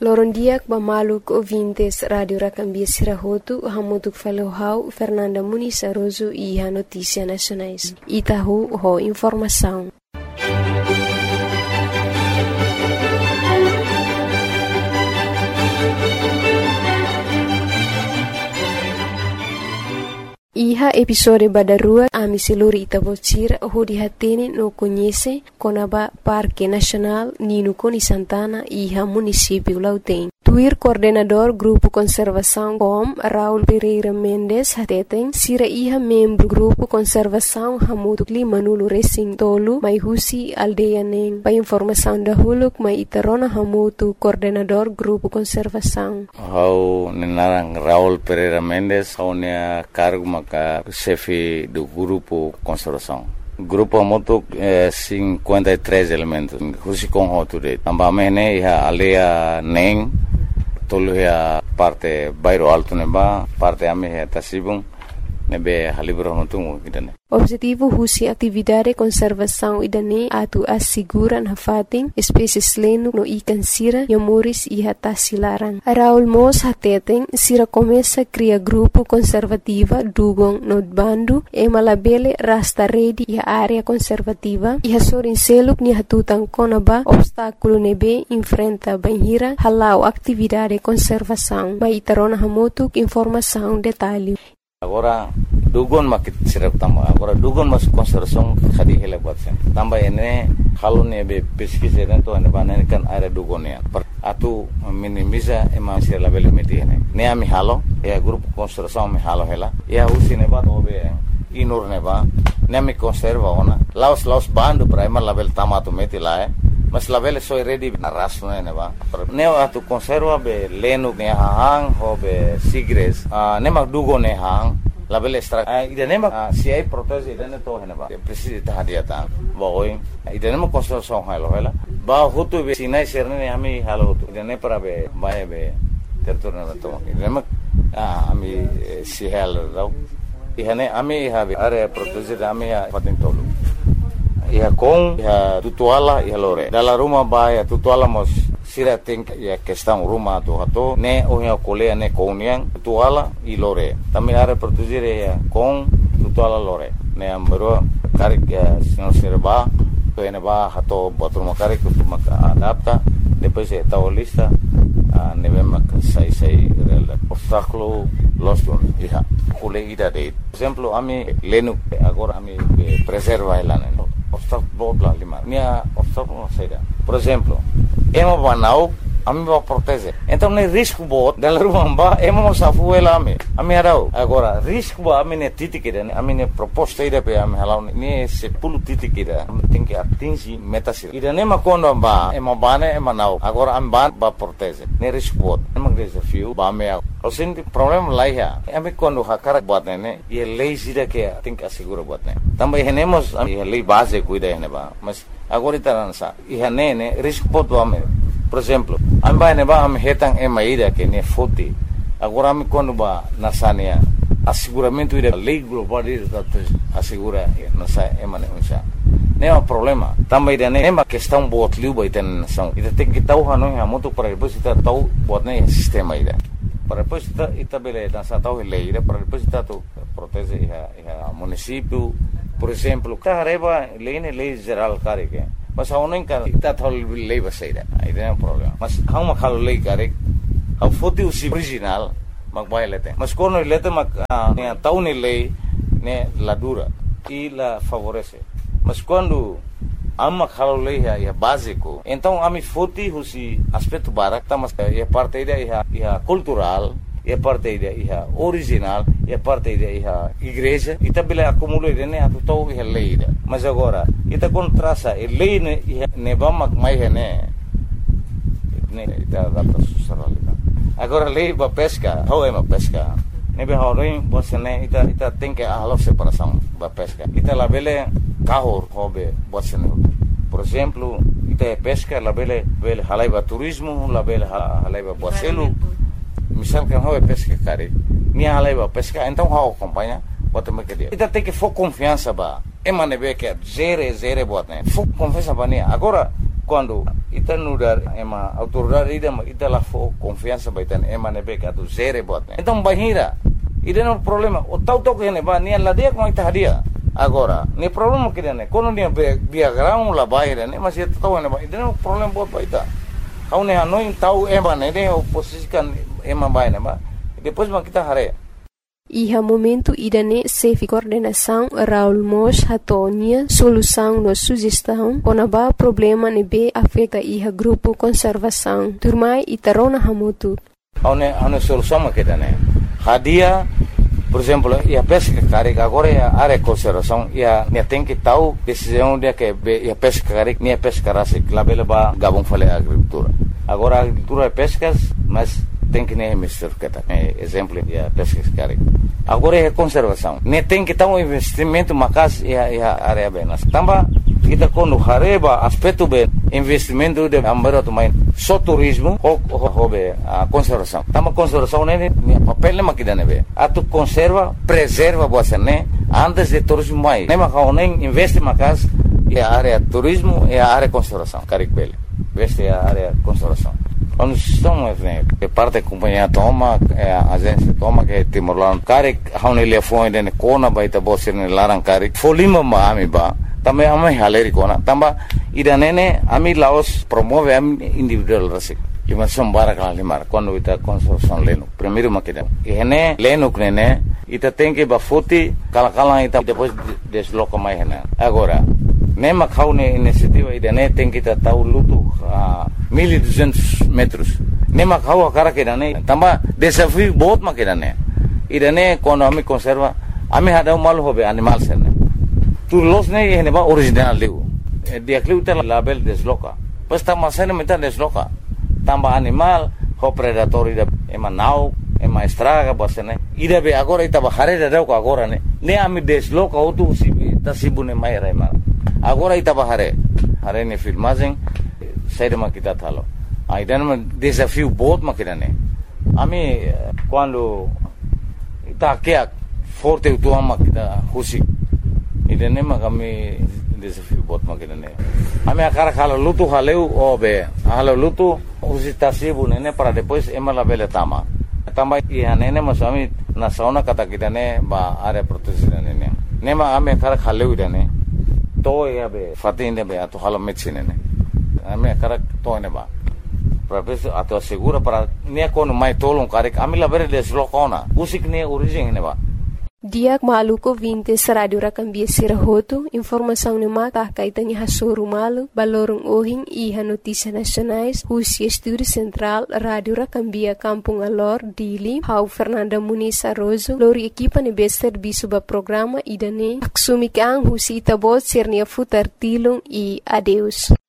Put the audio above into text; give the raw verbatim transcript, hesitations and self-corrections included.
Lorondiak bamaluk ouvintes Radio Racambia Sirahotu, hamutuk falohau Fernanda Muniz Aroso e a Notícia Nacionais. Itahu ho informação. Iha episode badarua ami seluri Itabocira ho dihatene no conhece Conaba Parque Nacional Nino Coni Santana iha município Lautém. Tuir coordenador Grupo Conservação C O M Raul Pereira Mendes hateten sira iha membro Grupo Conservação Hamutuk Lima Nulu Racing Tolu mai husi aldeia neng. Pa informação da huluk mai itarona hamutu coordenador Grupo Conservação. Hau nenarang Raul Pereira Mendes hau nea cargo maka chefe do Grupo Conservação. Grupo Hamutuk eh, cinquenta e três elementos. Husi com hoture. Ambamene iha aldeia neng. Tolu ya parte bairro alto neba, parte ame ya tasibung nebe halibro notungu idane. Objetivo husi atividade conservação idane atu assegura na fating espécies leno no ikan sira yamuris e hatasilaran. Raul Mos hateten sira começa cria grupo conservativa dugong no bandu e malabele rasta redi e área conservativa e hasorin seluk ni hatutan konaba obstáculo nebe enfrenta banhira halau atividade conservação. Mai tarona hamutuk informação detalhe. Agora dugon makit sirap tamba agora dugon mas conservação khadi hele batsen tamba ene halu ne be pesquisa to ane banane kan area dugon ya atu minimiza ema sir label meti ne ne ami halo ya grupo conservação mi halo hela ya usine ba obe inur ne ba ne mi conserva ona laos laos bandu prima label tamato meti la mas label soy ready na raso ne ba ne atu conserva be lenu ne hang ho be sigres ne ma dugon ne hang label extra idane ma si ai protege idane to hena ba precisa ta dia ta ba oi idane ma conservação halo hela ba hutu be sinai serne ami halo hutu idane para be ba be terturna to idane ma ami si halo rau ihane ami have are protege ami ha patin tolu ia com ia tutuala ia lore dalla rumah ba ia tutuala mos sira think ya questão rumah tu hato ne o ia colea ne counian tutuala i lore também are produzir ia com tutuala lore ne ambro karik senhor serba pene ba hato botur makarik tu maka adapta depois é taolista ne vem sai sai obstáculo loston ia coleida de exemplo ami lenu agora ami preserva ela ne obstáculo bla lima minha obstáculo saída por exemplo emo banau ami va proteger então ne risco bot dela rumba emo safu ela ami ami arau agora risco ba ami ne titikida ami ne proposta ida pe ami halau ne sepuluh titikida tem que atingir metas ida ne makondo ba emo bane emo nau agora am ban ba proteger ne risco bot emo desafio ba me o senti problema lá ya ami quando hakara bot ne e lei sida que tem que assegurar bot ne também renemos a lei base cuida ne ba mas agora itaransa e ne risco bot ba me por exemplo amba ne ba am hetang e maida que ne foti agora am quando ba nasania asseguramento ida lei global ida assegura nasa e mane unsa ne é um problema também ida ne uma questão bot liu ba iten são ida tem que tau hanu ha muito para depois ita tau bot ne sistema ida para depois ita ita bele nasa tau lei ida para depois ita tu protege e município por exemplo tareba lei ne lei geral care que mas a uno encara ita thol lei baseira aí tem um problema mas how ma khalo lei care how foti usi original mag bailete mas quando lete mag ne tau ne lei ne la dura e la favorece mas quando amma khalo lei é básico então ami foti usi aspecto barak tá mas é parte da é cultural é parte da é original é parte da é igreja e também acumula ne atu tau é lei mas agora ita contrasa e lei ne ne vamos mais ne ne ita data socialidade agora lei ba pesca how é uma pesca ne be horin bosne ita ita tem que a separação ba pesca ita la bele carro hobe bosne por exemplo ita é pesca la bele bele halaiba turismo la bele halaiba boselo misal que hobe pesca cari ni halaiba pesca então how acompanha bota me que dia ita tem que for confiança ba emane be que zere zere botne fu confiança ba ni agora quando ita nudar ema autoridade ida ita la fo confiança baitan ema nebe ka tu zere bot então bahira ida no problema o tau tau que ne ba ni la dia com ita hadia agora ni problema que ne quando ni biagrão la baira ne mas ita tau ne ba ida no problema bot baita kau ne hanoi tau ema ne ne oposikan ema baina ba depois ma kita hare. Iha momento idane sefi coordenação Raul Mos hatonia solução no sugestão konaba problema ne be afeta iha grupo conservação turmai itarona hamutu. Aune aune solução makita ne. Hadia, por exemplo, ia pesca carega agora ia área conservação ia ne tem que tal decisão dia que ia pesca carega ne pesca rase labela ba gabon fale agricultura. Agora agricultura pescas, mas tem que nem mister kata é exemplo de pesca carega agora é conservação nem tem que ter um investimento macas é a área bem tamba kita quando hareba aspecto bem investimento de ambaro também só turismo ou hobe a conservação tamba conservação nem papel nem makida nebe atu conserva preserva você né antes de turismo mais nem macau nem investe macas é a área turismo é a área conservação carega bele investe a área conservação. Quando estamos que parte da companhia toma, a agência toma que Timor-Leste, cara, how ele foi de Kona baita bosse ne larang cara, folima ma ami ba, também ami haleri Kona, tamba ida nene ami Laos promove ami individual rasik. Lima sombara kala lima, quando ita construção leno, primeiro makida. E hene leno nene, ita tem que bafuti, kala kala ita depois desloca mais hene. Agora nema kau ne inisiativa ida ne tem que ta tau lutu a mil e duzentos metros. nema kau akara que ne tamba desafio बहुत makida ne ida ne quando ami conserva ami hada mal hobe animal sene tu los ne ne ba original leu dia kluta label desloca pas tamba sene meta desloca tamba animal ho predator ida ema nau ema estraga basene ida be agora ita bahare da ko agora ne ne ami desloca otu sibi tasibune mai raima agora ita bahare hare ne filmagem saída makita thalo ainda um desafio बहुत makita ne ami quando ita que forte o tua makita husi ida ne magami desafio बहुत makita ne ami akara khala lutu haleu obe halo lutu husi tasibu ne para depois emala bele tama tama ia ne ne masami na sauna kata kita ne ba are protection ne ne nema ami akara khaleu ida ne to ia be fatinde be ato halo medicine ne ami akara to ne ba professor ato segura para ne kono mai tolong karek ami la bere deslocona usik ne origem ne ba Diak maluko vintes radio rakambia sirahoto informação ne mata kaitanya hasuru malu balorong ohing iha notícia nacionais husi estúdio central radio rakambia kampung alor dili hau Fernanda Muniz Arrozo lori equipa ne bester bisuba programa idane aksumikang husi tabot sirnia futar tilong e adeus